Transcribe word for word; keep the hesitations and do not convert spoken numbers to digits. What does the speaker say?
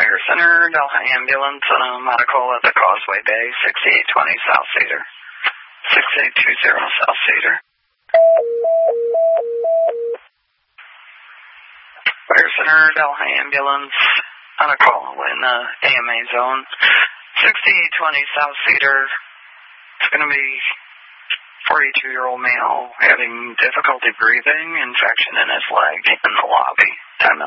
Fire Center, Delta Ambulance, and a medical at the Causeway Bay, sixty-eight twenty South Cedar. sixty-eight twenty South Cedar. Fire Center, Delta Ambulance, on a call in the A M A zone, sixty-eight twenty South Cedar. It's going to be forty-two-year-old male having difficulty breathing, infection in his leg in the lobby. ten